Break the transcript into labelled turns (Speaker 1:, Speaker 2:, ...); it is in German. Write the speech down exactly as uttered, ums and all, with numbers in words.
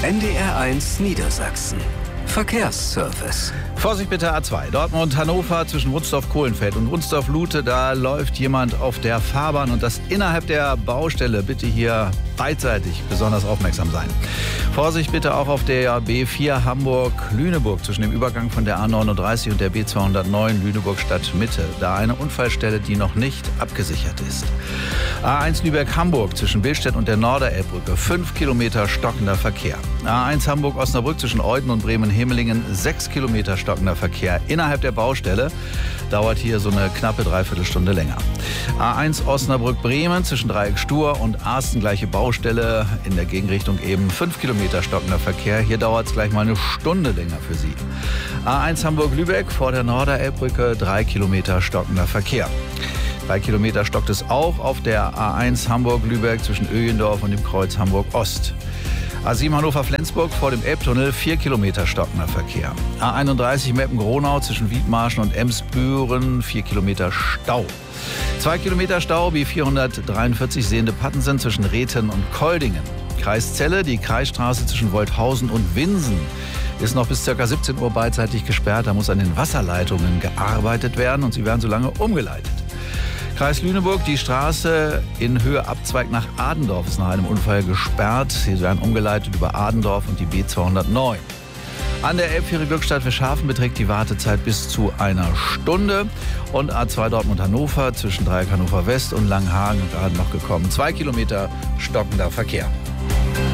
Speaker 1: N D R eins Niedersachsen. Verkehrsservice.
Speaker 2: Vorsicht bitte A zwei. Dortmund-Hannover zwischen Wunsdorf-Kohlenfeld und Wunsdorf-Lute. Da läuft jemand auf der Fahrbahn und das innerhalb der Baustelle. Bitte hier beidseitig besonders aufmerksam sein. Vorsicht bitte auch auf der B vier Hamburg-Lüneburg zwischen dem Übergang von der A neununddreißig und der B zweihundertneun Lüneburg-Stadt-Mitte. Da eine Unfallstelle, die noch nicht abgesichert ist. A eins Lübeck-Hamburg zwischen Billstedt und der Norderelbbrücke. fünf Kilometer stockender Verkehr. A eins Hamburg-Osnabrück zwischen Euden und Bremen-Himmelingen. sechs Kilometer stockender Verkehr innerhalb der Baustelle. Dauert hier so eine knappe Dreiviertelstunde länger. A eins Osnabrück-Bremen zwischen Dreieck Stur und Arsten, gleiche Baustelle. In der Gegenrichtung eben fünf Kilometer stockender Verkehr. Hier dauert es gleich mal eine Stunde länger für Sie. A eins Hamburg-Lübeck vor der Norderelbbrücke. drei Kilometer stockender Verkehr. Drei Kilometer stockt es auch auf der A eins Hamburg-Lübeck zwischen Öjendorf und dem Kreuz Hamburg-Ost. A sieben Hannover-Flensburg vor dem Elbtunnel, vier Kilometer stockender Verkehr. A einunddreißig Meppen-Gronau zwischen Wiedmarschen und Emsbüren, vier Kilometer Stau. zwei Kilometer Stau, B vierhundertdreiundvierzig Sehnde-Pattensen zwischen Rethen und Koldingen. Kreis Celle, die Kreisstraße zwischen Wolthausen und Winsen ist noch bis ca. siebzehn Uhr beidseitig gesperrt. Da muss an den Wasserleitungen gearbeitet werden und sie werden so lange umgeleitet. Kreis Lüneburg, die Straße in Höhe Abzweig nach Adendorf ist nach einem Unfall gesperrt. Sie werden umgeleitet über Adendorf und die B zweihundertneun. An der Elbfähre Glückstadt Fischhafen beträgt die Wartezeit bis zu einer Stunde. Und A zwei Dortmund-Hannover zwischen Dreieck Hannover West und Langhagen gerade noch gekommen. Zwei Kilometer stockender Verkehr.